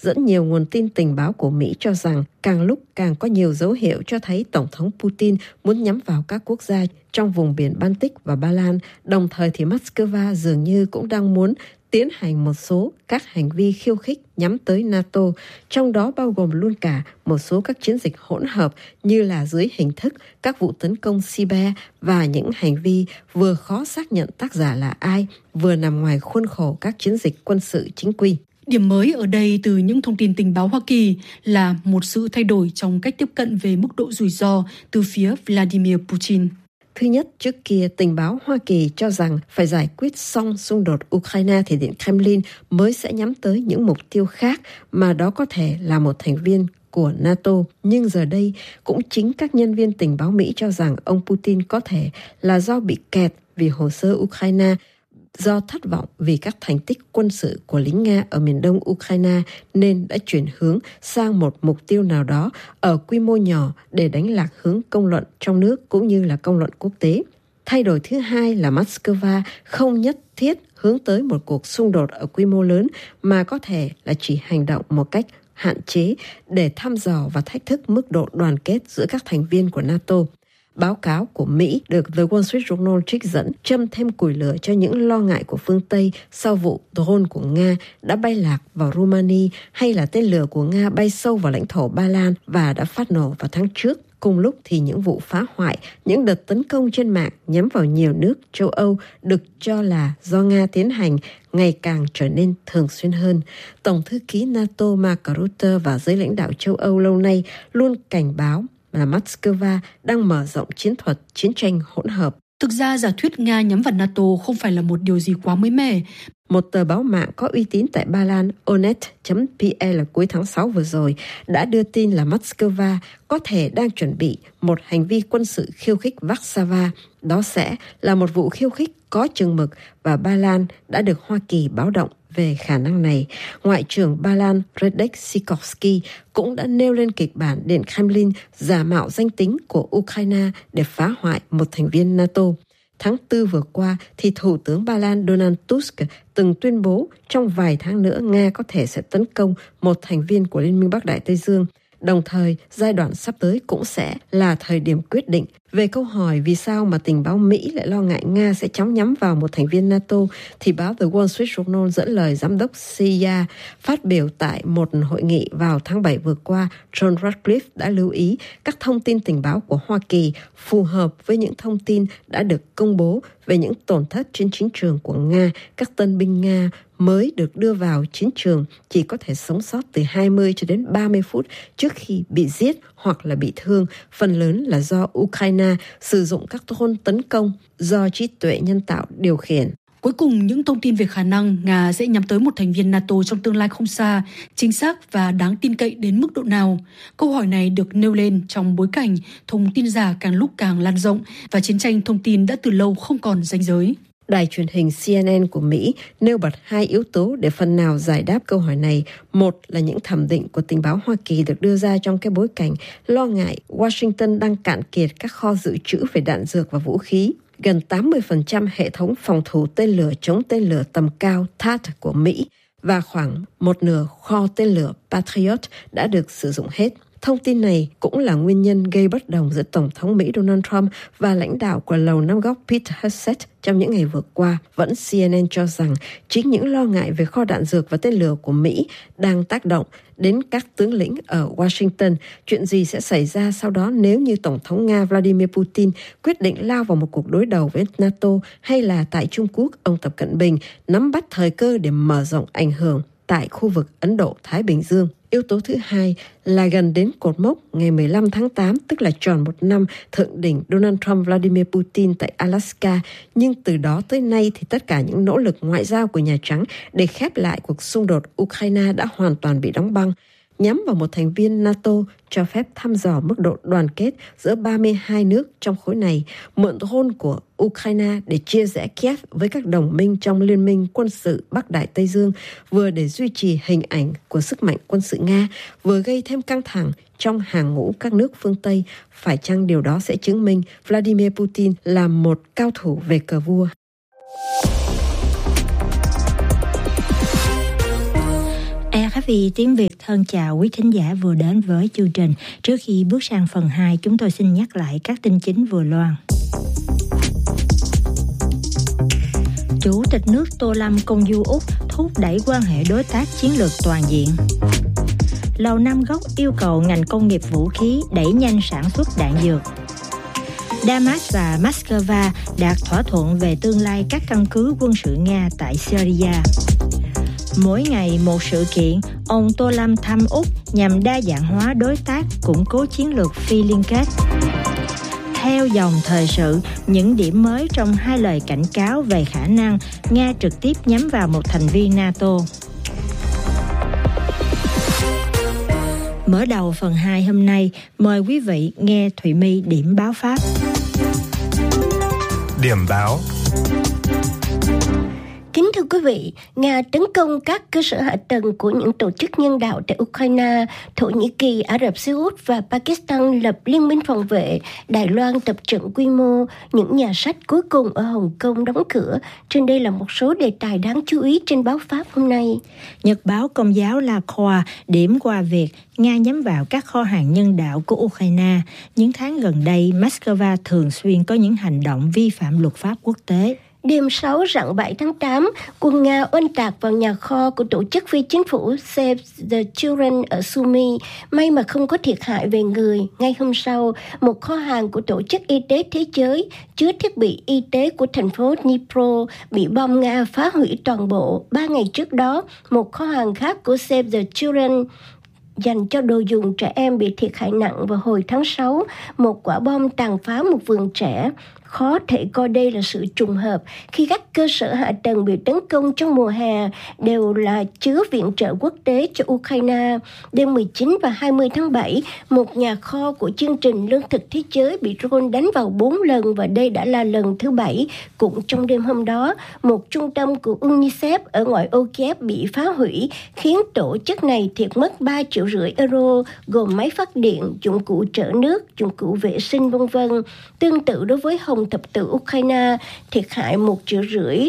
dẫn nhiều nguồn tin tình báo của Mỹ cho rằng càng lúc càng có nhiều dấu hiệu cho thấy Tổng thống Putin muốn nhắm vào các quốc gia trong vùng biển Baltic và Ba Lan. Đồng thời thì Moscow dường như cũng đang muốn tiến hành một số các hành vi khiêu khích nhắm tới NATO, trong đó bao gồm luôn cả một số các chiến dịch hỗn hợp như là dưới hình thức các vụ tấn công cyber và những hành vi vừa khó xác nhận tác giả là ai, vừa nằm ngoài khuôn khổ các chiến dịch quân sự chính quy. Điểm mới ở đây từ những thông tin tình báo Hoa Kỳ là một sự thay đổi trong cách tiếp cận về mức độ rủi ro từ phía Vladimir Putin. Thứ nhất, trước kia tình báo Hoa Kỳ cho rằng phải giải quyết xong xung đột Ukraine thì Điện Kremlin mới sẽ nhắm tới những mục tiêu khác mà đó có thể là một thành viên của NATO. Nhưng giờ đây, cũng chính các nhân viên tình báo Mỹ cho rằng ông Putin có thể là do bị kẹt vì hồ sơ Ukraine, do thất vọng vì các thành tích quân sự của lính Nga ở miền đông Ukraine nên đã chuyển hướng sang một mục tiêu nào đó ở quy mô nhỏ để đánh lạc hướng công luận trong nước cũng như là công luận quốc tế. Thay đổi thứ hai là Moscow không nhất thiết hướng tới một cuộc xung đột ở quy mô lớn mà có thể là chỉ hành động một cách hạn chế để thăm dò và thách thức mức độ đoàn kết giữa các thành viên của NATO. Báo cáo của Mỹ được The Wall Street Journal trích dẫn châm thêm củi lửa cho những lo ngại của phương Tây sau vụ drone của Nga đã bay lạc vào Romania hay là tên lửa của Nga bay sâu vào lãnh thổ Ba Lan và đã phát nổ vào tháng trước. Cùng lúc thì những vụ phá hoại, những đợt tấn công trên mạng nhắm vào nhiều nước châu Âu được cho là do Nga tiến hành ngày càng trở nên thường xuyên hơn. Tổng thư ký NATO Mark Rutte và giới lãnh đạo châu Âu lâu nay luôn cảnh báo là Moscow đang mở rộng chiến thuật chiến tranh hỗn hợp. Thực ra giả thuyết Nga nhắm vào NATO không phải là một điều gì quá mới mẻ. Một tờ báo mạng có uy tín tại Ba Lan, Onet.pl cuối tháng 6 vừa rồi đã đưa tin là Moscow có thể đang chuẩn bị một hành vi quân sự khiêu khích Warsaw. Đó sẽ là một vụ khiêu khích có chừng mực và Ba Lan đã được Hoa Kỳ báo động về khả năng này. Ngoại trưởng Ba Lan Radek Sikorski cũng đã nêu lên kịch bản Điện Kremlin giả mạo danh tính của Ukraine để phá hoại một thành viên NATO. Tháng 4 vừa qua, thì Thủ tướng Ba Lan Donald Tusk từng tuyên bố trong vài tháng nữa Nga có thể sẽ tấn công một thành viên của Liên minh Bắc Đại Tây Dương. Đồng thời, giai đoạn sắp tới cũng sẽ là thời điểm quyết định. Về câu hỏi vì sao mà tình báo Mỹ lại lo ngại Nga sẽ chóng nhắm vào một thành viên NATO, thì báo The Wall Street Journal dẫn lời giám đốc CIA phát biểu tại một hội nghị vào tháng 7 vừa qua. John Ratcliffe đã lưu ý các thông tin tình báo của Hoa Kỳ phù hợp với những thông tin đã được công bố về những tổn thất trên chiến trường của Nga. Các tân binh Nga mới được đưa vào chiến trường chỉ có thể sống sót từ 20 cho đến 30 phút trước khi bị giết hoặc là bị thương, phần lớn là do Ukraine sử dụng các drone tấn công do trí tuệ nhân tạo điều khiển. Cuối cùng, những thông tin về khả năng Nga sẽ nhắm tới một thành viên NATO trong tương lai không xa, chính xác và đáng tin cậy đến mức độ nào? Câu hỏi này được nêu lên trong bối cảnh thông tin giả càng lúc càng lan rộng và chiến tranh thông tin đã từ lâu không còn ranh giới. Đài truyền hình CNN của Mỹ nêu bật hai yếu tố để phần nào giải đáp câu hỏi này. Một là những thẩm định của tình báo Hoa Kỳ được đưa ra trong cái bối cảnh lo ngại Washington đang cạn kiệt các kho dự trữ về đạn dược và vũ khí. Gần 80% hệ thống phòng thủ tên lửa chống tên lửa tầm cao THAAD của Mỹ và khoảng một nửa kho tên lửa Patriot đã được sử dụng hết. Thông tin này cũng là nguyên nhân gây bất đồng giữa Tổng thống Mỹ Donald Trump và lãnh đạo của Lầu Năm Góc Pete Hegseth trong những ngày vừa qua. Vẫn CNN cho rằng chính những lo ngại về kho đạn dược và tên lửa của Mỹ đang tác động đến các tướng lĩnh ở Washington. Chuyện gì sẽ xảy ra sau đó nếu như Tổng thống Nga Vladimir Putin quyết định lao vào một cuộc đối đầu với NATO, hay là tại Trung Quốc, ông Tập Cận Bình nắm bắt thời cơ để mở rộng ảnh hưởng tại khu vực Ấn Độ-Thái Bình Dương. Yếu tố thứ hai là gần đến cột mốc ngày 15 tháng 8, tức là tròn một năm thượng đỉnh Donald Trump-Vladimir Putin tại Alaska. Nhưng từ đó tới nay thì tất cả những nỗ lực ngoại giao của Nhà Trắng để khép lại cuộc xung đột Ukraine đã hoàn toàn bị đóng băng. Nhắm vào một thành viên NATO cho phép thăm dò mức độ đoàn kết giữa 32 nước trong khối này, mượn drone của Ukraine để chia rẽ Kiev với các đồng minh trong Liên minh quân sự Bắc Đại Tây Dương, vừa để duy trì hình ảnh của sức mạnh quân sự Nga, vừa gây thêm căng thẳng trong hàng ngũ các nước phương Tây. Phải chăng điều đó sẽ chứng minh Vladimir Putin là một cao thủ về cờ vua? Á Vì Tiếng Việt thân chào quý thính giả vừa đến với chương trình. Trước khi bước sang phần 2, chúng tôi xin nhắc lại các tin chính vừa loan. Chủ tịch nước Tô Lâm công du Úc thúc đẩy quan hệ đối tác chiến lược toàn diện. Lầu Năm Góc yêu cầu ngành công nghiệp vũ khí đẩy nhanh sản xuất đạn dược. Damas và Moscow đạt thỏa thuận về tương lai các căn cứ quân sự Nga tại Syria. Mỗi ngày một sự kiện, ông Tô Lâm thăm Úc nhằm đa dạng hóa đối tác, củng cố chiến lược phi liên kết. Theo dòng thời sự, những điểm mới trong hai lời cảnh cáo về khả năng Nga trực tiếp nhắm vào một thành viên NATO. Mở đầu phần 2 hôm nay, mời quý vị nghe Thụy My điểm báo Pháp. Điểm báo. Kính thưa quý vị, Nga tấn công các cơ sở hạ tầng của những tổ chức nhân đạo tại Ukraine, Thổ Nhĩ Kỳ, Ả Rập Xê Út và Pakistan lập liên minh phòng vệ, Đài Loan tập trận quy mô, những nhà sách cuối cùng ở Hồng Kông đóng cửa. Trên đây là một số đề tài đáng chú ý trên báo Pháp hôm nay. Nhật báo Công giáo La Croix điểm qua việc Nga nhắm vào các kho hàng nhân đạo của Ukraine. Những tháng gần đây, Moscow thường xuyên có những hành động vi phạm luật pháp quốc tế. Đêm 6 rạng 7 tháng 8, quân Nga oanh tạc vào nhà kho của tổ chức phi chính phủ Save the Children ở Sumy. May mà không có thiệt hại về người. Ngay hôm sau, một kho hàng của Tổ chức Y tế Thế giới chứa thiết bị y tế của thành phố Dnipro bị bom Nga phá hủy toàn bộ. 3 ngày trước đó, một kho hàng khác của Save the Children dành cho đồ dùng trẻ em bị thiệt hại nặng vào hồi tháng 6. Một quả bom tàn phá một vườn trẻ. Khó thể coi đây là sự trùng hợp khi các cơ sở hạ tầng bị tấn công trong mùa hè đều là chứa viện trợ quốc tế cho Ukraine. Đêm 19 và 20 tháng 7, một nhà kho của chương trình Lương thực Thế giới bị drone đánh vào 4 lần và đây đã là lần thứ 7. Cũng trong đêm hôm đó, một trung tâm của UNICEF ở ngoại ô Kiev bị phá hủy, khiến tổ chức này thiệt mất 3,5 triệu euro, gồm máy phát điện, dụng cụ chở nước, dụng cụ vệ sinh v.v. Tương tự đối với Hồng Thập tự Ukraine, thiệt hại 1,5 triệu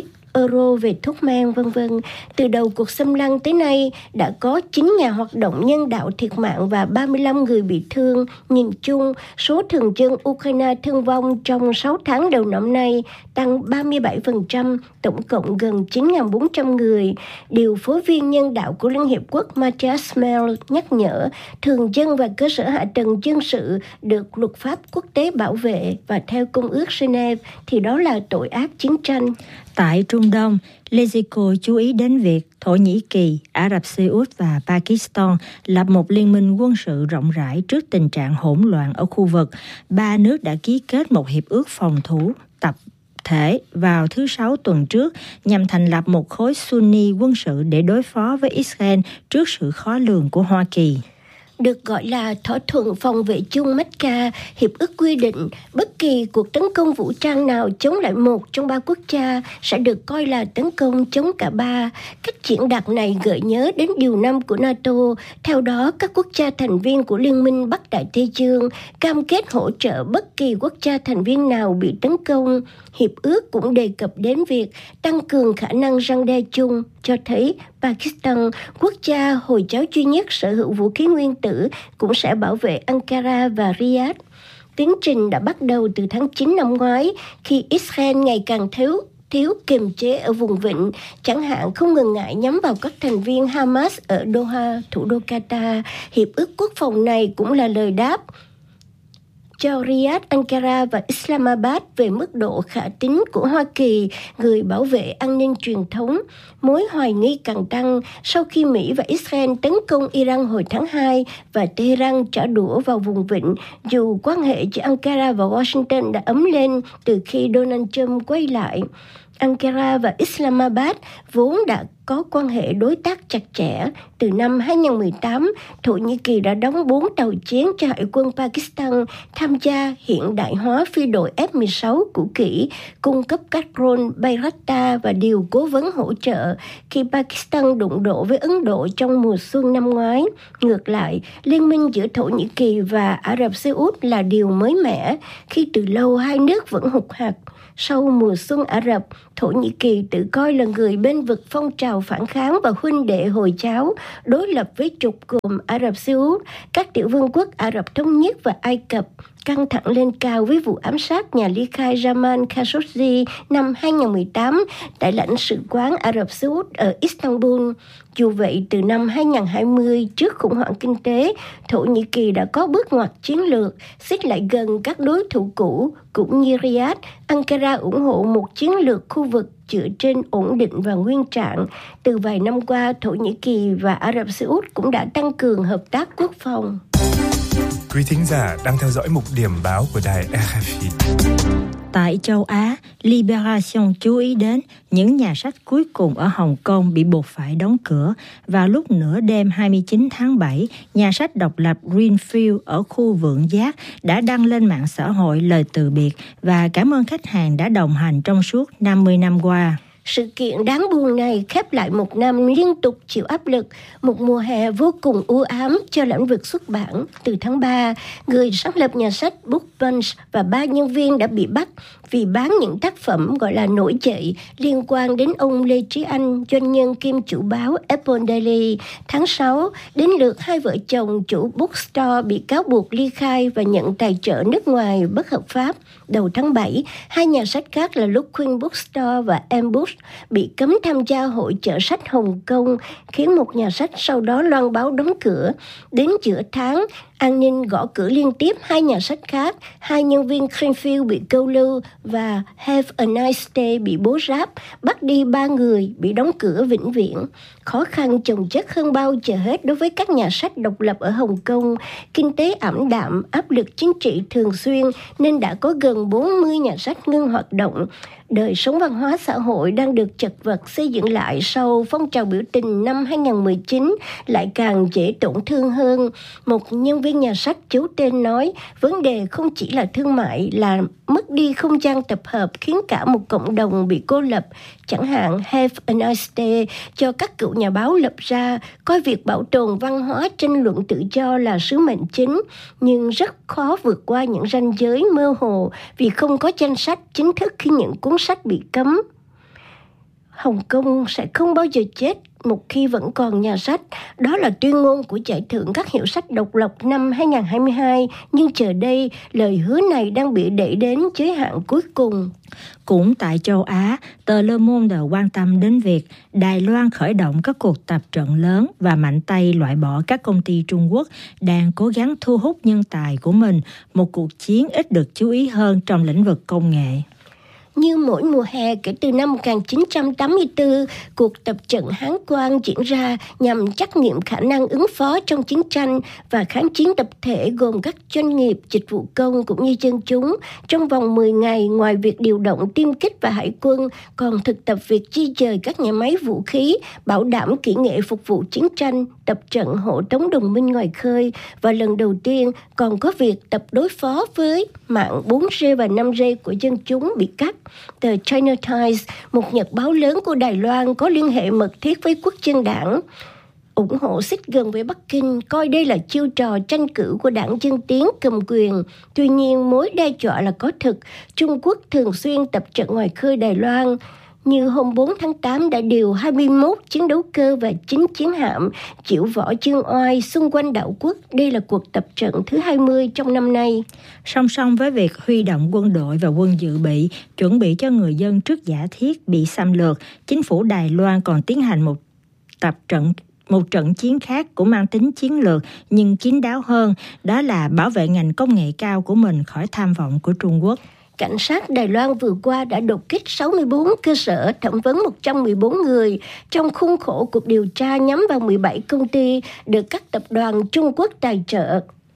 euro về thuốc men v.v. Từ đầu cuộc xâm lăng tới nay, đã có 9 nhà hoạt động nhân đạo thiệt mạng và 35 người bị thương. Nhìn chung, số thường dân Ukraine thương vong trong 6 tháng đầu năm nay tăng 37%, tổng cộng gần 9.400 người. Điều phối viên nhân đạo của Liên Hiệp Quốc Matthias Mell nhắc nhở, thường dân và cơ sở hạ tầng dân sự được luật pháp quốc tế bảo vệ và theo Công ước Geneva thì đó là tội ác chiến tranh. Tại Trung Đông, Lezico chú ý đến việc Thổ Nhĩ Kỳ, Ả Rập Xê Út và Pakistan lập một liên minh quân sự rộng rãi trước tình trạng hỗn loạn ở khu vực. 3 nước đã ký kết một hiệp ước phòng thủ tập thể vào thứ Sáu tuần trước nhằm thành lập một khối Sunni quân sự để đối phó với Israel trước sự khó lường của Hoa Kỳ. Được gọi là thỏa thuận phòng vệ chung Mecca, hiệp ước quy định bất kỳ cuộc tấn công vũ trang nào chống lại một trong 3 quốc gia sẽ được coi là tấn công chống cả 3. Cách diễn đạt này gợi nhớ đến điều 5 của NATO. Theo đó, các quốc gia thành viên của Liên minh Bắc Đại Tây Dương cam kết hỗ trợ bất kỳ quốc gia thành viên nào bị tấn công. Hiệp ước cũng đề cập đến việc tăng cường khả năng răn đe chung, cho thấy Pakistan, quốc gia Hồi giáo duy nhất sở hữu vũ khí nguyên tử, cũng sẽ bảo vệ Ankara và Riyadh. Tiến trình đã bắt đầu từ tháng 9 năm ngoái, khi Israel ngày càng thiếu kiềm chế ở vùng vịnh, chẳng hạn không ngần ngại nhắm vào các thành viên Hamas ở Doha, thủ đô Qatar. Hiệp ước quốc phòng này cũng là lời đáp cho Riyadh, Ankara và Islamabad về mức độ khả tín của Hoa Kỳ, người bảo vệ an ninh truyền thống. Mối hoài nghi càng tăng sau khi Mỹ và Israel tấn công Iran hồi tháng 2 và Tehran trả đũa vào vùng vịnh, dù quan hệ giữa Ankara và Washington đã ấm lên từ khi Donald Trump quay lại. Ankara và Islamabad vốn đã có quan hệ đối tác chặt chẽ. Từ năm 2018, Thổ Nhĩ Kỳ đã đóng 4 tàu chiến cho Hải quân Pakistan tham gia hiện đại hóa phi đội F-16 cũ kỹ, cung cấp các drone Bayraktar và điều cố vấn hỗ trợ khi Pakistan đụng độ với Ấn Độ trong mùa xuân năm ngoái. Ngược lại, liên minh giữa Thổ Nhĩ Kỳ và Ả Rập Xê Út là điều mới mẻ khi từ lâu hai nước vẫn hụt hạt Sau mùa xuân Ả Rập, Thổ Nhĩ Kỳ tự coi là người bên vực phong trào phản kháng và huynh đệ Hồi giáo đối lập với trục gồm Ả Rập Xê Út, các tiểu vương quốc Ả Rập Thống Nhất và Ai Cập, căng thẳng lên cao với vụ ám sát nhà ly khai Jamal Khashoggi năm 2018 tại lãnh sự quán Ả Rập Xê Út ở Istanbul. Dù vậy, từ năm 2020, trước khủng hoảng kinh tế, Thổ Nhĩ Kỳ đã có bước ngoặt chiến lược, xích lại gần các đối thủ cũ, cũng như Riyadh. Ankara ủng hộ một chiến lược khu vực dựa trên ổn định và nguyên trạng. Từ vài năm qua, Thổ Nhĩ Kỳ và Ả Rập Xê Út cũng đã tăng cường hợp tác quốc phòng. Quý thính giả đang theo dõi mục điểm báo của đài RFI. Tại châu Á, Libération chú ý đến những nhà sách cuối cùng ở Hồng Kông bị buộc phải đóng cửa. Vào lúc nửa đêm 29 tháng 7, nhà sách độc lập Greenfield ở khu Vượng Giác đã đăng lên mạng xã hội lời từ biệt và cảm ơn khách hàng đã đồng hành trong suốt 50 năm qua. Sự kiện đáng buồn này khép lại một năm liên tục chịu áp lực, một mùa hè vô cùng u ám cho lĩnh vực xuất bản. Từ tháng 3, người sáng lập nhà sách Book Punch và 3 nhân viên đã bị bắt vì bán những tác phẩm gọi là nổi dậy liên quan đến ông Lê Trí Anh, doanh nhân kiêm chủ báo Apple Daily. Tháng 6, đến lượt hai vợ chồng chủ bookstore bị cáo buộc ly khai và nhận tài trợ nước ngoài bất hợp pháp. Đầu tháng 7, hai nhà sách khác là Luckin Bookstore và Ambush bị cấm tham gia hội chợ sách Hồng Kông, khiến một nhà sách sau đó loan báo đóng cửa. Đến giữa tháng, an ninh gõ cửa liên tiếp hai nhà sách khác, hai nhân viên Greenfield bị câu lưu và Have a Nice Day bị bố ráp, bắt đi 3 người, bị đóng cửa vĩnh viễn. Khó khăn chồng chất hơn bao giờ hết đối với các nhà sách độc lập ở Hồng Kông. Kinh tế ảm đạm, áp lực chính trị thường xuyên nên đã có gần 40 nhà sách ngưng hoạt động. Đời sống văn hóa xã hội đang được chật vật xây dựng lại sau phong trào biểu tình năm 2019 lại càng dễ tổn thương hơn. Một nhân viên nhà sách giấu tên nói, vấn đề không chỉ là thương mại, là mất đi không gian tập hợp khiến cả một cộng đồng bị cô lập. Chẳng hạn Have a Nice Day cho các cựu nhà báo lập ra, coi việc bảo tồn văn hóa tranh luận tự do là sứ mệnh chính, nhưng rất khó vượt qua những ranh giới mơ hồ vì không có danh sách chính thức khi những cuốn sách bị cấm. Hồng Kông sẽ không bao giờ chết một khi vẫn còn nhà sách. Đó là tuyên ngôn của giải thưởng các hiệu sách độc lập năm 2022, nhưng giờ đây lời hứa này đang bị đẩy đến giới hạn cuối cùng. Cũng tại châu Á, tờ Le Monde quan tâm đến việc Đài Loan khởi động các cuộc tập trận lớn và mạnh tay loại bỏ các công ty Trung Quốc đang cố gắng thu hút nhân tài của mình, một cuộc chiến ít được chú ý hơn trong lĩnh vực công nghệ. Như mỗi mùa hè kể từ năm 1984, cuộc tập trận Hán Quang diễn ra nhằm trắc nghiệm khả năng ứng phó trong chiến tranh và kháng chiến tập thể gồm các doanh nghiệp, dịch vụ công cũng như dân chúng. Trong vòng 10 ngày, ngoài việc điều động tiêm kích và hải quân, còn thực tập việc di dời các nhà máy vũ khí, bảo đảm kỹ nghệ phục vụ chiến tranh, tập trận hộ tống đồng minh ngoài khơi, và lần đầu tiên còn có việc tập đối phó với mạng 4G và 5G của dân chúng bị cắt. Tờ China Times, một nhật báo lớn của Đài Loan có liên hệ mật thiết với Quốc dân đảng, ủng hộ xích gần với Bắc Kinh, coi đây là chiêu trò tranh cử của đảng Dân Tiến cầm quyền. Tuy nhiên, mối đe dọa là có thực. Trung Quốc thường xuyên tập trận ngoài khơi Đài Loan, như hôm 4 tháng 8 đã điều 21 chiến đấu cơ và 9 chiến hạm chịu võ chương oai xung quanh đảo quốc. Đây là cuộc tập trận thứ 20 trong năm nay. Song song với việc huy động quân đội và quân dự bị, chuẩn bị cho người dân trước giả thiết bị xâm lược, chính phủ Đài Loan còn tiến hành một trận chiến khác cũng mang tính chiến lược nhưng kín đáo hơn, đó là bảo vệ ngành công nghệ cao của mình khỏi tham vọng của Trung Quốc. Cảnh sát Đài Loan vừa qua đã đột kích 64 cơ sở, thẩm vấn 114 người trong khuôn khổ cuộc điều tra nhắm vào 17 công ty được các tập đoàn Trung Quốc tài trợ.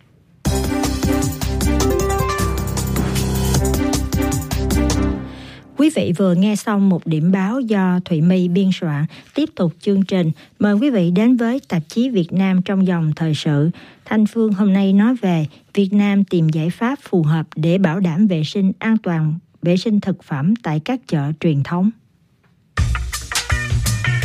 Quý vị vừa nghe xong một điểm báo do Thụy My biên soạn. Tiếp tục chương trình, mời quý vị đến với tạp chí Việt Nam trong dòng thời sự. Thanh Phương hôm nay nói về Việt Nam tìm giải pháp phù hợp để bảo đảm vệ sinh an toàn, vệ sinh thực phẩm tại các chợ truyền thống.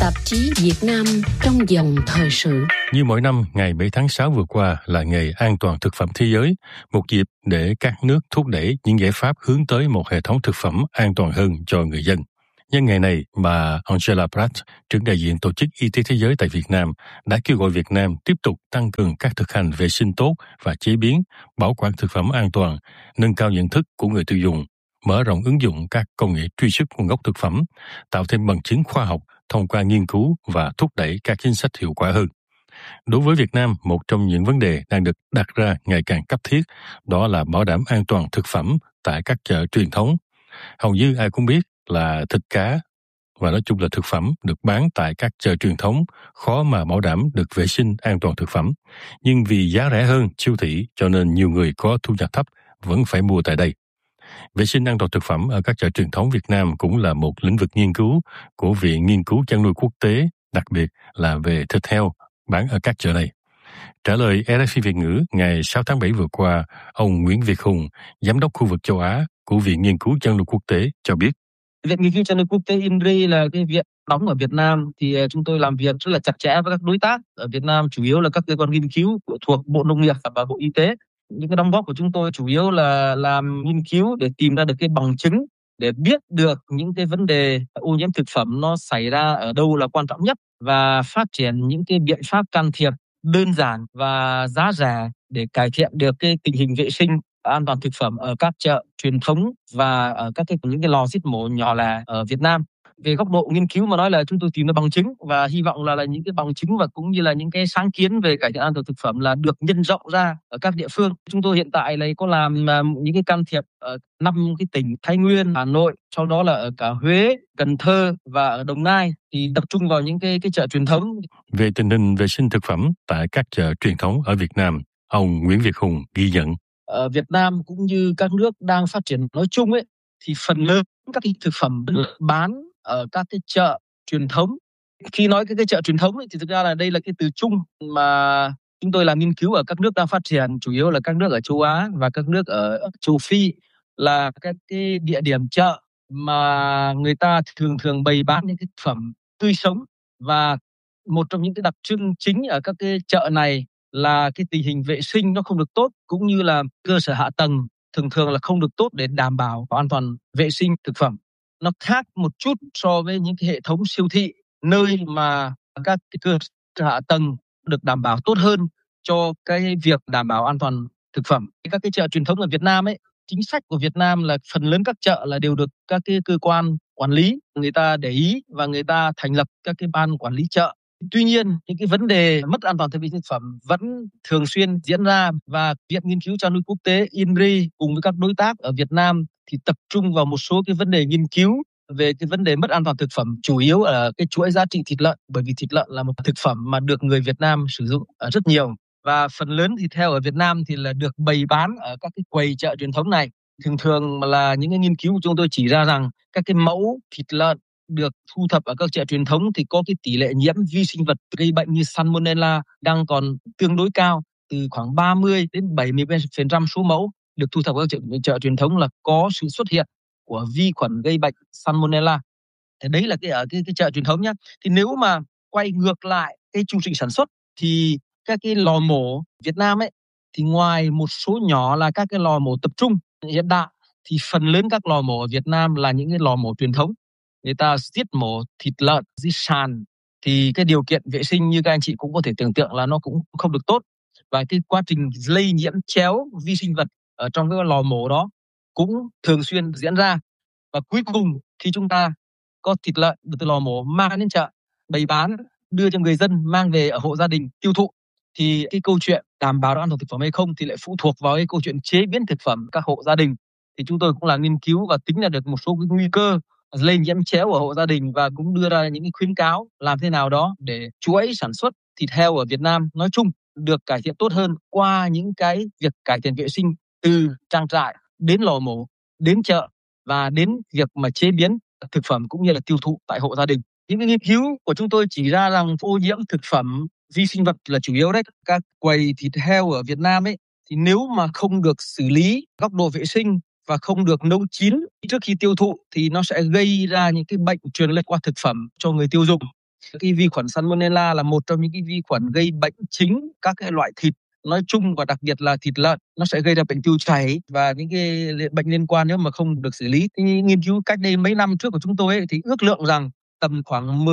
Tạp chí Việt Nam trong dòng thời sự. Như mỗi năm, ngày 7 tháng 6 vừa qua là ngày an toàn thực phẩm thế giới, một dịp để các nước thúc đẩy những giải pháp hướng tới một hệ thống thực phẩm an toàn hơn cho người dân. Nhân ngày này, bà Angela Pratt, trưởng đại diện Tổ chức Y tế Thế giới tại Việt Nam, đã kêu gọi Việt Nam tiếp tục tăng cường các thực hành vệ sinh tốt và chế biến, bảo quản thực phẩm an toàn, nâng cao nhận thức của người tiêu dùng, mở rộng ứng dụng các công nghệ truy xuất nguồn gốc thực phẩm, tạo thêm bằng chứng khoa học thông qua nghiên cứu và thúc đẩy các chính sách hiệu quả hơn. Đối với Việt Nam, một trong những vấn đề đang được đặt ra ngày càng cấp thiết, đó là bảo đảm an toàn thực phẩm tại các chợ truyền thống. Hầu như ai cũng biết là thịt cá và nói chung là thực phẩm được bán tại các chợ truyền thống khó mà bảo đảm được vệ sinh an toàn thực phẩm. Nhưng vì giá rẻ hơn siêu thị cho nên nhiều người có thu nhập thấp vẫn phải mua tại đây. Vệ sinh an toàn thực phẩm ở các chợ truyền thống Việt Nam cũng là một lĩnh vực nghiên cứu của Viện Nghiên cứu Chăn nuôi Quốc tế, đặc biệt là về thịt heo bán ở các chợ này. Trả lời RFI Việt ngữ ngày 6 tháng 7 vừa qua, ông Nguyễn Việt Hùng, Giám đốc khu vực châu Á của Viện Nghiên cứu Chăn nuôi Quốc tế cho biết. Viện Nghiên cứu Chăn nuôi Quốc tế INRI là cái viện đóng ở Việt Nam, thì chúng tôi làm việc rất là chặt chẽ với các đối tác ở Việt Nam, chủ yếu là các cơ quan nghiên cứu thuộc Bộ Nông nghiệp và Bộ Y tế. Những cái đóng góp của chúng tôi chủ yếu là làm nghiên cứu để tìm ra được cái bằng chứng để biết được những cái vấn đề ô nhiễm thực phẩm nó xảy ra ở đâu là quan trọng nhất và phát triển những cái biện pháp can thiệp đơn giản và giá rẻ để cải thiện được cái tình hình vệ sinh an toàn thực phẩm ở các chợ truyền thống và ở những cái lò giết mổ nhỏ lẻ ở Việt Nam. Về góc độ nghiên cứu mà nói là chúng tôi tìm ra bằng chứng và hy vọng là những cái bằng chứng và cũng như là những cái sáng kiến về cải thiện an toàn thực phẩm là được nhân rộng ra ở các địa phương. Chúng tôi hiện tại là có làm những cái can thiệp ở 5 cái tỉnh Thái Nguyên, Hà Nội, sau đó là ở cả Huế, Cần Thơ và ở Đồng Nai, thì tập trung vào những cái chợ truyền thống. Về tình hình vệ sinh thực phẩm tại các chợ truyền thống ở Việt Nam, ông Nguyễn Việt Hùng ghi nhận. Ở Việt Nam cũng như các nước đang phát triển nói chung ấy, thì phần lớn các cái thực phẩm được bán ở các cái chợ truyền thống. Khi nói cái chợ truyền thống ấy, thì thực ra là đây là cái từ chung mà chúng tôi làm nghiên cứu ở các nước đang phát triển, chủ yếu là các nước ở châu Á và các nước ở châu Phi, là các cái địa điểm chợ mà người ta thường bày bán những cái thực phẩm tươi sống. Và một trong những cái đặc trưng chính ở các cái chợ này là cái tình hình vệ sinh nó không được tốt, cũng như là cơ sở hạ tầng thường là không được tốt để đảm bảo an toàn vệ sinh thực phẩm. Nó khác một chút so với những cái hệ thống siêu thị, nơi mà các cái cơ sở hạ tầng được đảm bảo tốt hơn cho cái việc đảm bảo an toàn thực phẩm. Các cái chợ truyền thống ở Việt Nam ấy, chính sách của Việt Nam là phần lớn các chợ là đều được các cái cơ quan quản lý người ta để ý và người ta thành lập các cái ban quản lý chợ. Tuy nhiên, những cái vấn đề mất an toàn thực phẩm vẫn thường xuyên diễn ra, và Viện Nghiên cứu Chăn nuôi Quốc tế INRI cùng với các đối tác ở Việt Nam thì tập trung vào một số cái vấn đề nghiên cứu về cái vấn đề mất an toàn thực phẩm, chủ yếu ở cái chuỗi giá trị thịt lợn, bởi vì thịt lợn là một thực phẩm mà được người Việt Nam sử dụng rất nhiều, và phần lớn thịt heo ở Việt Nam thì là được bày bán ở các cái quầy chợ truyền thống này. Thường là những cái nghiên cứu của chúng tôi chỉ ra rằng các cái mẫu thịt lợn được thu thập ở các chợ truyền thống thì có cái tỷ lệ nhiễm vi sinh vật gây bệnh như Salmonella đang còn tương đối cao, từ khoảng 30 đến 70% số mẫu được thu thập ở các chợ truyền thống là có sự xuất hiện của vi khuẩn gây bệnh Salmonella. Thì đấy là ở cái chợ truyền thống nhá. Thì nếu mà quay ngược lại cái chu trình sản xuất thì các cái lò mổ Việt Nam ấy, thì ngoài một số nhỏ là các cái lò mổ tập trung hiện đại, thì phần lớn các lò mổ ở Việt Nam là những cái lò mổ truyền thống. Người ta giết mổ thịt lợn dưới sàn, thì cái điều kiện vệ sinh như các anh chị cũng có thể tưởng tượng là nó cũng không được tốt, và cái quá trình lây nhiễm chéo vi sinh vật ở trong cái lò mổ đó cũng thường xuyên diễn ra. Và cuối cùng khi chúng ta có thịt lợn từ lò mổ mang đến chợ bày bán, đưa cho người dân mang về ở hộ gia đình tiêu thụ, thì cái câu chuyện đảm bảo an toàn thực phẩm hay không thì lại phụ thuộc vào cái câu chuyện chế biến thực phẩm các hộ gia đình. Thì chúng tôi cũng làm nghiên cứu và tính ra được một số cái nguy cơ lây nhiễm chéo ở hộ gia đình, và cũng đưa ra những cái khuyến cáo làm thế nào đó để chuỗi sản xuất thịt heo ở Việt Nam nói chung được cải thiện tốt hơn qua những cái việc cải thiện vệ sinh từ trang trại đến lò mổ, đến chợ và đến việc mà chế biến thực phẩm cũng như là tiêu thụ tại hộ gia đình. Những cái nghiên cứu của chúng tôi chỉ ra rằng ô nhiễm thực phẩm vi sinh vật là chủ yếu đấy. Các quầy thịt heo ở Việt Nam ấy, thì nếu mà không được xử lý góc độ vệ sinh và không được nấu chín trước khi tiêu thụ thì nó sẽ gây ra những cái bệnh truyền lây qua thực phẩm cho người tiêu dùng. Cái vi khuẩn Salmonella là một trong những cái vi khuẩn gây bệnh chính các cái loại thịt nói chung và đặc biệt là thịt lợn. Nó sẽ gây ra bệnh tiêu chảy và những cái bệnh liên quan nếu mà không được xử lý. Thì nghiên cứu cách đây mấy năm trước của chúng tôi thì ước lượng rằng tầm khoảng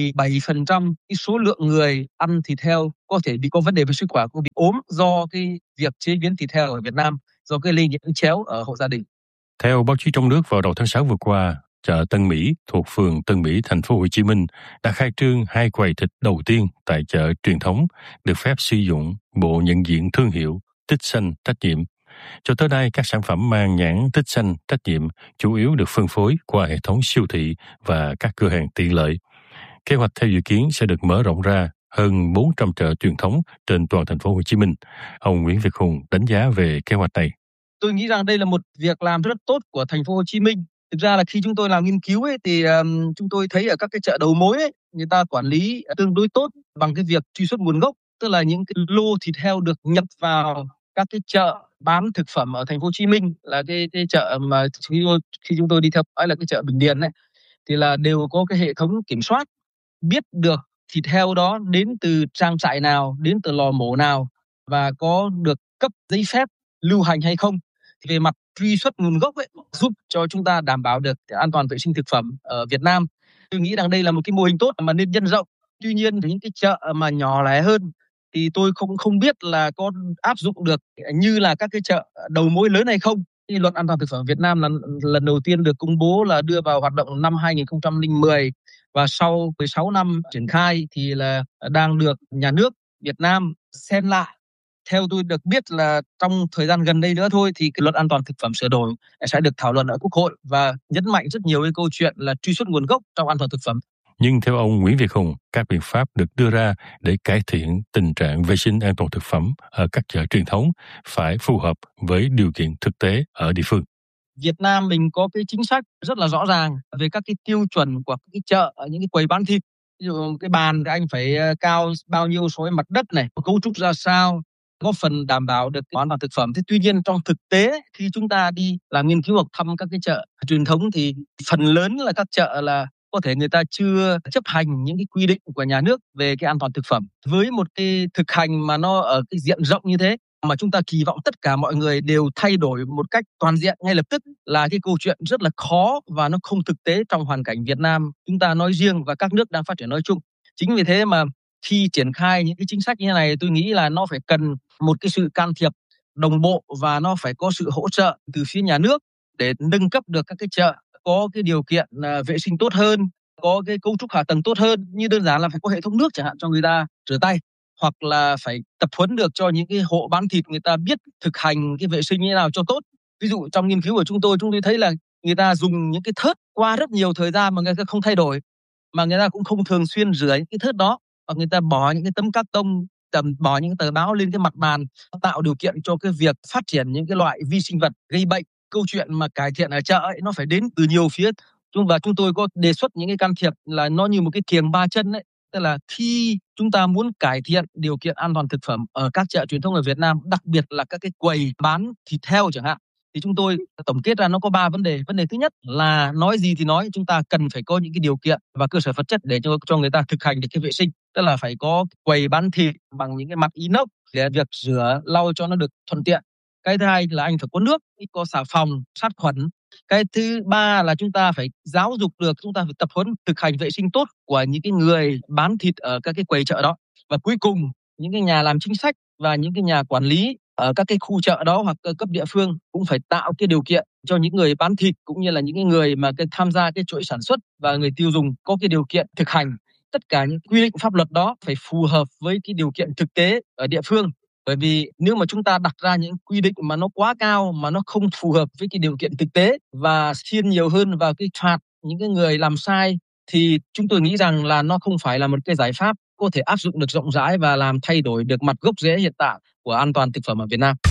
17% cái số lượng người ăn thịt heo có thể có vấn đề về sức khỏe, có bị ốm do cái việc chế biến thịt heo ở Việt Nam, do cái lây nhiễm chéo ở hộ gia đình. Theo báo chí trong nước, vào đầu tháng 6 vừa qua, chợ Tân Mỹ thuộc phường Tân Mỹ, thành phố Hồ Chí Minh đã khai trương 2 quầy thịt đầu tiên tại chợ truyền thống được phép sử dụng bộ nhận diện thương hiệu Tích Xanh Trách Nhiệm. Cho tới nay, các sản phẩm mang nhãn Tích Xanh Trách Nhiệm chủ yếu được phân phối qua hệ thống siêu thị và các cửa hàng tiện lợi. Kế hoạch theo dự kiến sẽ được mở rộng ra hơn 400 chợ truyền thống trên toàn thành phố Hồ Chí Minh. Ông Nguyễn Việt Hùng đánh giá về kế hoạch này. Tôi nghĩ rằng đây là một việc làm rất tốt của thành phố Hồ Chí Minh. Thực ra là khi chúng tôi làm nghiên cứu thì chúng tôi thấy ở các cái chợ đầu mối người ta quản lý tương đối tốt bằng cái việc truy xuất nguồn gốc, tức là những cái lô thịt heo được nhập vào các cái chợ bán thực phẩm ở thành phố Hồ Chí Minh, là cái chợ mà khi chúng tôi đi theo dõi là cái chợ Bình Điền thì là đều có cái hệ thống kiểm soát, biết được thịt heo đó đến từ trang trại nào, đến từ lò mổ nào và có được cấp giấy phép lưu hành hay không. Thì về mặt truy xuất nguồn gốc giúp cho chúng ta đảm bảo được an toàn vệ sinh thực phẩm ở Việt Nam. Tôi nghĩ rằng đây là một cái mô hình tốt mà nên nhân rộng. Tuy nhiên những cái chợ mà nhỏ lẻ hơn thì tôi không biết là có áp dụng được như là các cái chợ đầu mối lớn hay không. Cái luật an toàn thực phẩm Việt Nam là lần đầu tiên được công bố là đưa vào hoạt động năm 2010 và sau 16 năm triển khai thì là đang được nhà nước Việt Nam xem lại. Theo tôi được biết là trong thời gian gần đây nữa thôi thì cái luật an toàn thực phẩm sửa đổi sẽ được thảo luận ở Quốc hội và nhấn mạnh rất nhiều cái câu chuyện là truy xuất nguồn gốc trong an toàn thực phẩm. Nhưng theo ông Nguyễn Việt Hùng, các biện pháp được đưa ra để cải thiện tình trạng vệ sinh an toàn thực phẩm ở các chợ truyền thống phải phù hợp với điều kiện thực tế ở địa phương. Việt Nam mình có cái chính sách rất là rõ ràng về các cái tiêu chuẩn của cái chợ ở những cái quầy bán thịt. Ví dụ cái bàn thì anh phải cao bao nhiêu so với mặt đất này, cấu trúc ra sao, góp phần đảm bảo được an toàn thực phẩm. Thế tuy nhiên trong thực tế khi chúng ta đi làm nghiên cứu hoặc thăm các cái chợ truyền thống thì phần lớn là các chợ là có thể người ta chưa chấp hành những cái quy định của nhà nước về cái an toàn thực phẩm. Với một cái thực hành mà nó ở cái diện rộng như thế mà chúng ta kỳ vọng tất cả mọi người đều thay đổi một cách toàn diện ngay lập tức là cái câu chuyện rất là khó và nó không thực tế trong hoàn cảnh Việt Nam chúng ta nói riêng và các nước đang phát triển nói chung. Chính vì thế mà khi triển khai những cái chính sách như thế này tôi nghĩ là nó phải cần một cái sự can thiệp đồng bộ và nó phải có sự hỗ trợ từ phía nhà nước để nâng cấp được các cái chợ có cái điều kiện vệ sinh tốt hơn, có cái cấu trúc hạ tầng tốt hơn, như đơn giản là phải có hệ thống nước chẳng hạn cho người ta rửa tay, hoặc là phải tập huấn được cho những cái hộ bán thịt người ta biết thực hành cái vệ sinh như thế nào cho tốt. Ví dụ trong nghiên cứu của chúng tôi thấy là người ta dùng những cái thớt qua rất nhiều thời gian mà người ta không thay đổi, mà người ta cũng không thường xuyên rửa những cái thớt đó, hoặc người ta bỏ những cái tấm cát tông, bỏ những cái tờ báo lên cái mặt bàn, tạo điều kiện cho cái việc phát triển những cái loại vi sinh vật gây bệnh. Câu chuyện mà cải thiện ở chợ nó phải đến từ nhiều phía, và chúng tôi có đề xuất những cái can thiệp là nó như một cái kiềng ba chân tức là khi chúng ta muốn cải thiện điều kiện an toàn thực phẩm ở các chợ truyền thống ở Việt Nam, đặc biệt là các cái quầy bán thịt heo chẳng hạn, thì chúng tôi tổng kết ra nó có 3 vấn đề. Vấn đề thứ nhất là nói gì thì nói, chúng ta cần phải có những cái điều kiện và cơ sở vật chất để cho người ta thực hành được cái vệ sinh, tức là phải có quầy bán thịt bằng những cái mặt inox để việc rửa lau cho nó được thuận tiện. Cái thứ hai là anh phải có nước, có xà phòng, sát khuẩn. Cái thứ ba là chúng ta phải giáo dục được, chúng ta phải tập huấn thực hành vệ sinh tốt của những cái người bán thịt ở các cái quầy chợ đó. Và cuối cùng, những cái nhà làm chính sách và những cái nhà quản lý ở các cái khu chợ đó hoặc cấp địa phương cũng phải tạo cái điều kiện cho những người bán thịt cũng như là những cái người mà tham gia cái chuỗi sản xuất và người tiêu dùng có cái điều kiện thực hành. Tất cả những quy định pháp luật đó phải phù hợp với cái điều kiện thực tế ở địa phương. Bởi vì nếu mà chúng ta đặt ra những quy định mà nó quá cao mà nó không phù hợp với cái điều kiện thực tế và thiên nhiều hơn vào cái phạt những cái người làm sai thì chúng tôi nghĩ rằng là nó không phải là một cái giải pháp có thể áp dụng được rộng rãi và làm thay đổi được mặt gốc rễ hiện tại của an toàn thực phẩm ở Việt Nam.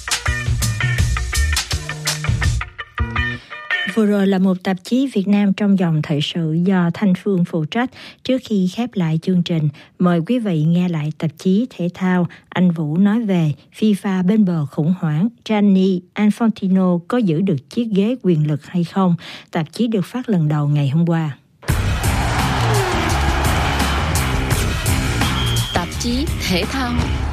Vừa rồi là một tạp chí Việt Nam trong dòng thời sự do Thanh Phương phụ trách. Trước khi khép lại chương trình, mời quý vị nghe lại tạp chí thể thao. Anh Vũ nói về FIFA bên bờ khủng hoảng, Gianni Infantino có giữ được chiếc ghế quyền lực hay không? Tạp chí được phát lần đầu ngày hôm qua. chí thể thao.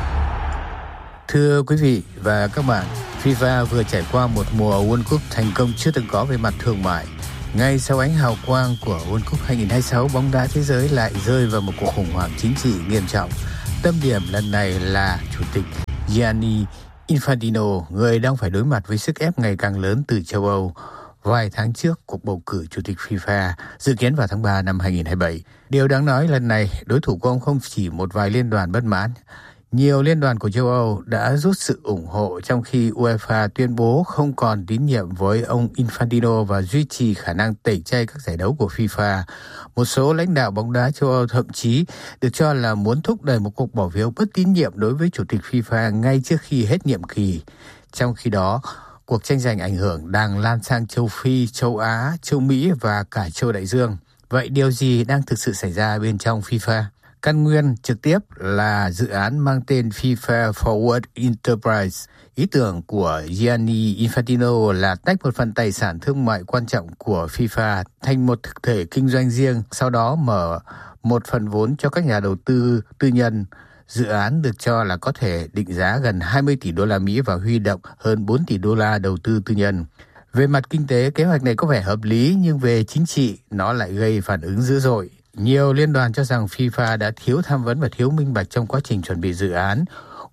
Thưa quý vị và các bạn, FIFA vừa trải qua một mùa World Cup thành công chưa từng có về mặt thương mại. Ngay sau ánh hào quang của World Cup 2026, bóng đá thế giới lại rơi vào một cuộc khủng hoảng chính trị nghiêm trọng. Tâm điểm lần này là Chủ tịch Gianni Infantino, người đang phải đối mặt với sức ép ngày càng lớn từ châu Âu. Vài tháng trước, cuộc bầu cử Chủ tịch FIFA dự kiến vào tháng 3 năm 2027. Điều đáng nói lần này, đối thủ của ông không chỉ một vài liên đoàn bất mãn. Nhiều liên đoàn của châu Âu đã rút sự ủng hộ trong khi UEFA tuyên bố không còn tín nhiệm với ông Infantino và duy trì khả năng tẩy chay các giải đấu của FIFA. Một số lãnh đạo bóng đá châu Âu thậm chí được cho là muốn thúc đẩy một cuộc bỏ phiếu bất tín nhiệm đối với Chủ tịch FIFA ngay trước khi hết nhiệm kỳ. Trong khi đó, cuộc tranh giành ảnh hưởng đang lan sang châu Phi, châu Á, châu Mỹ và cả châu Đại Dương. Vậy điều gì đang thực sự xảy ra bên trong FIFA? Căn nguyên trực tiếp là dự án mang tên FIFA Forward Enterprise. Ý tưởng của Gianni Infantino là tách một phần tài sản thương mại quan trọng của FIFA thành một thực thể kinh doanh riêng, sau đó mở một phần vốn cho các nhà đầu tư tư nhân. Dự án được cho là có thể định giá gần 20 tỷ đô la Mỹ và huy động hơn 4 tỷ đô la đầu tư tư nhân. Về mặt kinh tế, kế hoạch này có vẻ hợp lý, nhưng về chính trị, nó lại gây phản ứng dữ dội. Nhiều liên đoàn cho rằng FIFA đã thiếu tham vấn và thiếu minh bạch trong quá trình chuẩn bị dự án.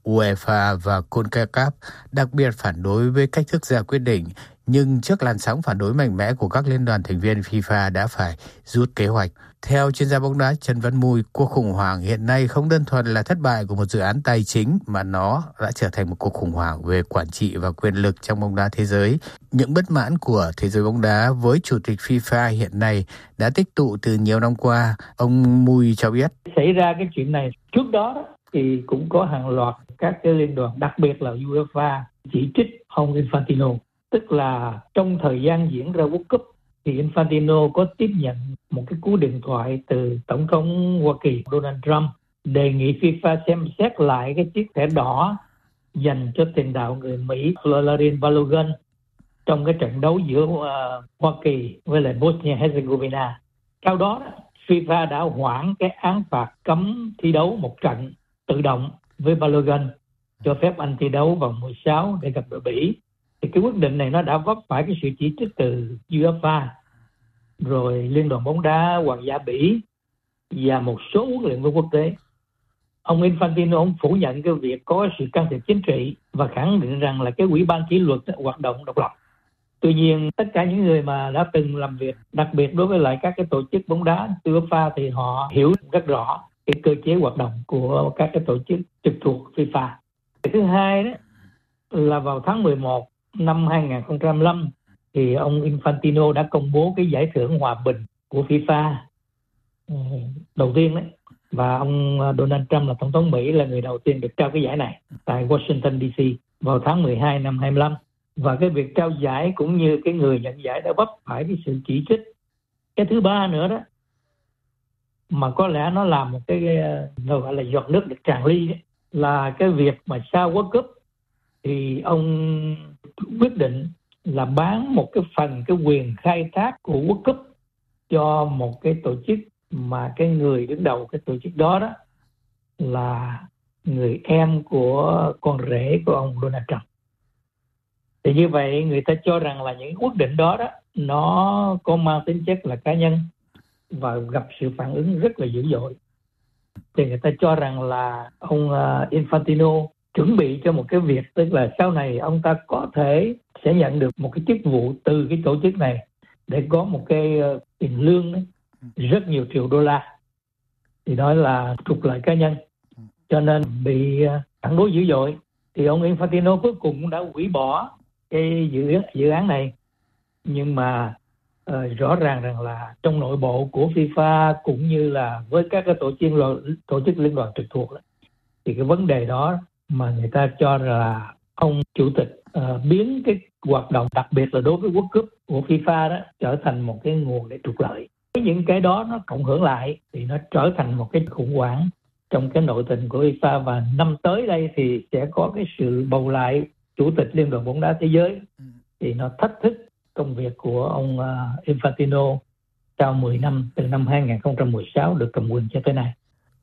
UEFA và CONCACAF đặc biệt phản đối với cách thức ra quyết định, nhưng trước làn sóng phản đối mạnh mẽ của các liên đoàn thành viên, FIFA đã phải rút kế hoạch. Theo chuyên gia bóng đá Trần Văn Mùi, cuộc khủng hoảng hiện nay không đơn thuần là thất bại của một dự án tài chính, mà nó đã trở thành một cuộc khủng hoảng về quản trị và quyền lực trong bóng đá thế giới. Những bất mãn của thế giới bóng đá với Chủ tịch FIFA hiện nay đã tích tụ từ nhiều năm qua. Ông Mùi cho biết. Xảy ra cái chuyện này trước đó thì cũng có hàng loạt các cái liên đoàn, đặc biệt là UEFA, chỉ trích ông Infantino. Tức là trong thời gian diễn ra World Cup thì Infantino có tiếp nhận một cái cú điện thoại từ Tổng thống Hoa Kỳ Donald Trump đề nghị FIFA xem xét lại cái chiếc thẻ đỏ dành cho tiền đạo người Mỹ Vladimir Balogun trong cái trận đấu giữa Hoa Kỳ với lại Bosnia-Herzegovina. Sau đó FIFA đã hoãn cái án phạt cấm thi đấu một trận tự động với Balogun, cho phép anh thi đấu vòng 16 để gặp đội Bỉ. Thì cái quyết định này nó đã vấp phải cái sự chỉ trích từ UEFA, rồi Liên đoàn bóng đá Hoàng gia Bỉ và một số huấn luyện viên quốc tế. Ông Infantino ông phủ nhận cái việc có sự can thiệp chính trị và khẳng định rằng là cái ủy ban kỷ luật hoạt động độc lập. Tuy nhiên tất cả những người mà đã từng làm việc, đặc biệt đối với lại các cái tổ chức bóng đá UEFA, thì họ hiểu rất rõ cái cơ chế hoạt động của các cái tổ chức trực thuộc FIFA. Thứ hai đó là vào tháng 11 năm 2005 thì ông Infantino đã công bố cái giải thưởng hòa bình của FIFA đầu tiên đấy, và ông Donald Trump là tổng thống Mỹ là người đầu tiên được trao cái giải này tại Washington DC vào tháng 12 năm 25. Và cái việc trao giải cũng như cái người nhận giải đã vấp phải cái sự chỉ trích. Cái thứ ba nữa đó mà có lẽ nó là một cái gọi là giọt nước được tràn ly đấy, là cái việc mà sau World Cup thì ông quyết định là bán một cái phần cái quyền khai thác của World Cup cho một cái tổ chức mà cái người đứng đầu cái tổ chức đó đó là người em của con rể của ông Donald Trump. Thì như vậy người ta cho rằng là những quyết định đó đó nó có mang tính chất là cá nhân và gặp sự phản ứng rất là dữ dội. Thì người ta cho rằng là ông Infantino chuẩn bị cho một cái việc, tức là sau này ông ta có thể sẽ nhận được một cái chức vụ từ cái tổ chức này để có một cái tiền lương đấy, rất nhiều triệu đô la. Thì đó là trục lợi cá nhân, cho nên bị phản đối dữ dội. Thì ông Infantino cuối cùng cũng đã hủy bỏ cái dự án này. Nhưng mà rõ ràng rằng là trong nội bộ của FIFA cũng như là với các cái tổ chức liên đoàn trực thuộc đó, thì cái vấn đề đó mà người ta cho là ông chủ tịch biến cái hoạt động đặc biệt là đối với World Cup của FIFA đó trở thành một cái nguồn để trục lợi. Những cái đó nó cộng hưởng lại thì nó trở thành một cái khủng hoảng trong cái nội tình của FIFA, và năm tới đây thì sẽ có cái sự bầu lại chủ tịch Liên đoàn bóng đá thế giới, thì nó thách thức công việc của ông Infantino sau 10 năm từ năm 2016 được cầm quyền cho tới nay.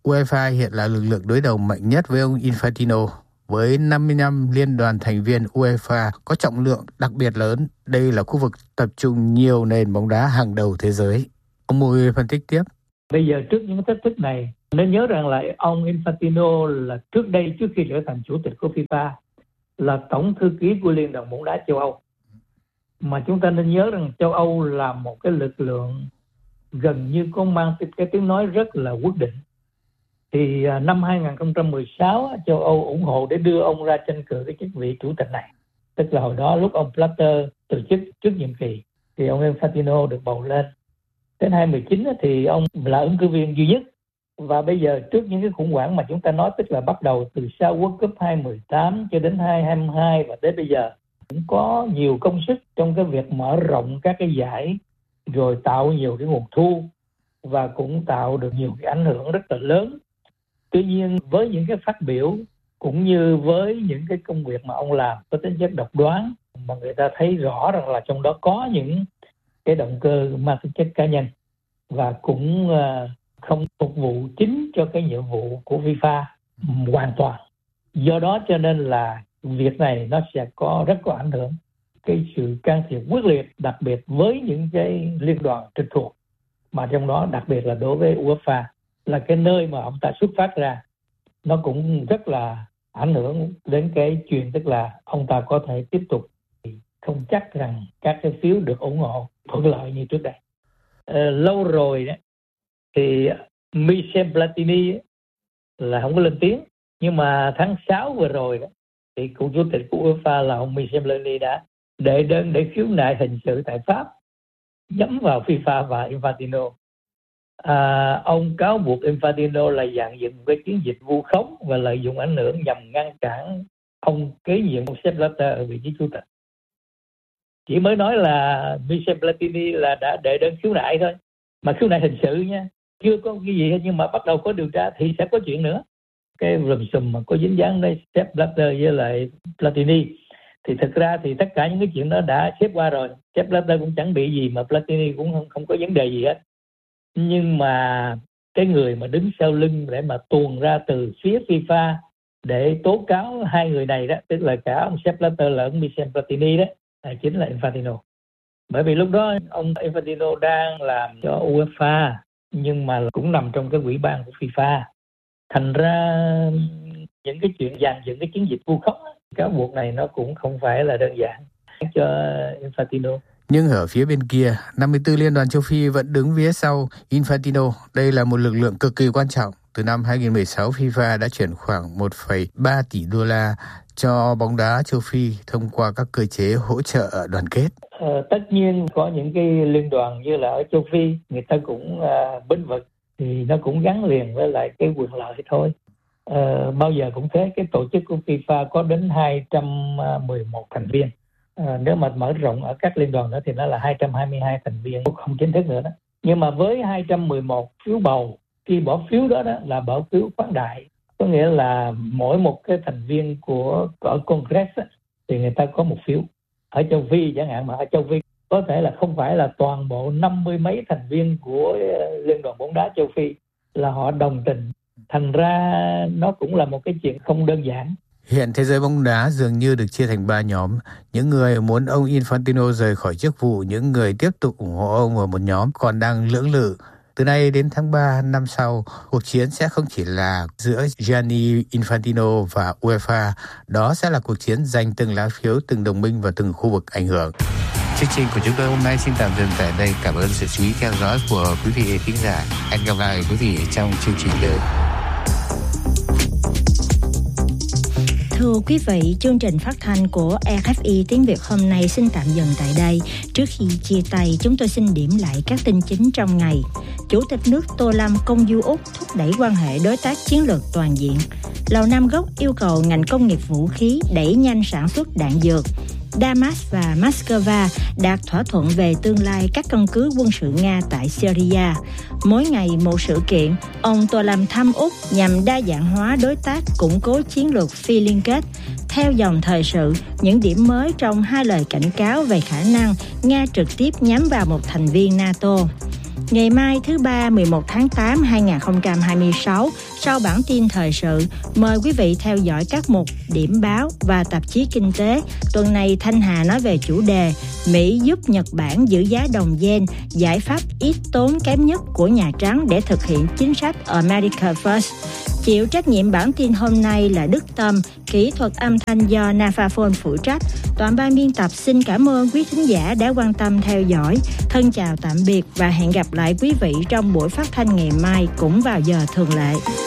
UEFA hiện là lực lượng đối đầu mạnh nhất với ông Infantino. Với 55 liên đoàn thành viên, UEFA có trọng lượng đặc biệt lớn. Đây là khu vực tập trung nhiều nền bóng đá hàng đầu thế giới. Ông Mùi phân tích tiếp. Bây giờ trước những thách thức này, nên nhớ rằng là ông Infantino là trước đây, trước khi trở thành chủ tịch của FIFA, là tổng thư ký của Liên đoàn bóng đá châu Âu. Mà chúng ta nên nhớ rằng châu Âu là một cái lực lượng gần như có mang cái tiếng nói rất là quyết định. Thì năm 2016 châu Âu ủng hộ để đưa ông ra tranh cử cái chức vị chủ tịch này. Tức là hồi đó lúc ông Blatter từ chức trước nhiệm kỳ thì ông Infantino được bầu lên. Đến 2019 thì ông là ứng cử viên duy nhất. Và bây giờ trước những cái khủng hoảng mà chúng ta nói, tức là bắt đầu từ sau World Cup 2018 cho đến 2022 và đến bây giờ, cũng có nhiều công sức trong cái việc mở rộng các cái giải, rồi tạo nhiều cái nguồn thu và cũng tạo được nhiều cái ảnh hưởng rất là lớn. Tuy nhiên với những cái phát biểu cũng như với những cái công việc mà ông làm có tính chất độc đoán, mà người ta thấy rõ rằng là trong đó có những cái động cơ mang tính chất cá nhân và cũng không phục vụ chính cho cái nhiệm vụ của FIFA hoàn toàn. Do đó cho nên là việc này nó sẽ rất có ảnh hưởng cái sự can thiệp quyết liệt, đặc biệt với những cái liên đoàn trực thuộc, mà trong đó đặc biệt là đối với UEFA là cái nơi mà ông ta xuất phát ra. Nó cũng rất là ảnh hưởng đến cái chuyện, tức là ông ta có thể tiếp tục, không chắc rằng các cái phiếu được ủng hộ thuận lợi như trước đây. Lâu rồi đó, thì Michel Platini là không có lên tiếng, nhưng mà tháng 6 vừa rồi đó, thì cựu chủ tịch của UEFA là ông Michel Platini đã đệ đơn để khiếu nại hình sự tại Pháp nhắm vào FIFA và Infantino. Ông cáo buộc Infantino là dàn dựng một cái chiến dịch vu khống và lợi dụng ảnh hưởng nhằm ngăn cản ông kế nhiệm ông Sepp Blatter ở vị trí chủ tịch. Chỉ mới nói là Michel Platini là đã đệ đơn khiếu nại thôi, mà khiếu nại hình sự nha, chưa có cái gì hết, nhưng mà bắt đầu có điều tra thì sẽ có chuyện nữa. Cái rùm xùm mà có dính dáng đến Sepp Blatter với lại Platini thì thực ra thì tất cả những cái chuyện đó đã xếp qua rồi. Sepp Blatter cũng chẳng bị gì, mà Platini cũng không có vấn đề gì hết. Nhưng mà cái người mà đứng sau lưng để mà tuồn ra từ phía FIFA để tố cáo hai người này đó, tức là cả ông Sepp Blatter lẫn Michel Platini đó, chính là Infantino. Bởi vì lúc đó ông Infantino đang làm cho UEFA nhưng mà cũng nằm trong cái ủy ban của FIFA. Thành ra những cái chuyện dàn dựng cái chiến dịch vu khống, cáo buộc này nó cũng không phải là đơn giản cho Infantino. Nhưng ở phía bên kia, 54 liên đoàn châu Phi vẫn đứng phía sau Infantino. Đây là một lực lượng cực kỳ quan trọng. Từ năm 2016, FIFA đã chuyển khoảng 1,3 tỷ đô la cho bóng đá châu Phi thông qua các cơ chế hỗ trợ đoàn kết. Tất nhiên có những cái liên đoàn như là ở châu Phi, người ta cũng bênh vực, thì nó cũng gắn liền với lại cái quyền lợi thôi. Bao giờ cũng thế, cái tổ chức của FIFA có đến 211 thành viên. Nếu mà mở rộng ở các liên đoàn nữa thì nó là 222 thành viên không chính thức nữa đó. Nhưng mà với 211 phiếu bầu, khi bỏ phiếu đó là bỏ phiếu khoáng đại, có nghĩa là mỗi một cái thành viên ở Congress thì người ta có một phiếu. Ở châu Phi chẳng hạn, mà ở châu Phi có thể là không phải là toàn bộ 50 mấy thành viên của Liên đoàn bóng đá châu Phi là họ đồng tình. Thành ra nó cũng là một cái chuyện không đơn giản. Hiện thế giới bóng đá dường như được chia thành 3 nhóm. Những người muốn ông Infantino rời khỏi chức vụ, những người tiếp tục ủng hộ ông, và một nhóm còn đang lưỡng lự. Từ nay đến tháng 3 năm sau, cuộc chiến sẽ không chỉ là giữa Gianni Infantino và UEFA, đó sẽ là cuộc chiến giành từng lá phiếu, từng đồng minh và từng khu vực ảnh hưởng. Chương trình của chúng tôi hôm nay xin tạm dừng tại đây. Cảm ơn sự chú ý theo dõi của quý vị khán giả. Hẹn gặp lại quý vị trong chương trình tới. Thưa quý vị, chương trình phát thanh của RFI tiếng Việt hôm nay xin tạm dừng tại đây. Trước khi chia tay, chúng tôi xin điểm lại các tin chính trong ngày. Chủ tịch nước Tô Lâm công du Úc thúc đẩy quan hệ đối tác chiến lược toàn diện. Lầu Năm Góc yêu cầu ngành công nghiệp vũ khí đẩy nhanh sản xuất đạn dược. Damas và Moscow đạt thỏa thuận về tương lai các căn cứ quân sự Nga tại Syria. Mỗi ngày một sự kiện, ông Tô Lâm thăm Úc nhằm đa dạng hóa đối tác, củng cố chiến lược phi liên kết. Theo dòng thời sự, những điểm mới trong hai lời cảnh cáo về khả năng Nga trực tiếp nhắm vào một thành viên NATO. Ngày mai thứ Ba 11 tháng 8 2026, sau bản tin thời sự, mời quý vị theo dõi các mục Điểm báo và tạp chí Kinh tế. Tuần này Thanh Hà nói về chủ đề Mỹ giúp Nhật Bản giữ giá đồng yen, giải pháp ít tốn kém nhất của Nhà Trắng để thực hiện chính sách America First. Chịu trách nhiệm bản tin hôm nay là Đức Tâm, kỹ thuật âm thanh do Nafaphone phụ trách. Toàn ban biên tập xin cảm ơn quý thính giả đã quan tâm theo dõi. Thân chào tạm biệt và hẹn gặp lại quý vị trong buổi phát thanh ngày mai cũng vào giờ thường lệ.